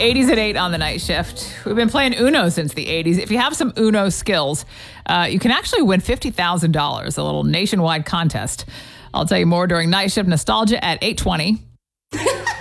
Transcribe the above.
80s at 8 on the night shift. We've been playing Uno since the 80s. If you have some Uno skills, you can actually win $50,000, a little nationwide contest. I'll tell you more during Night Shift Nostalgia at 8:20.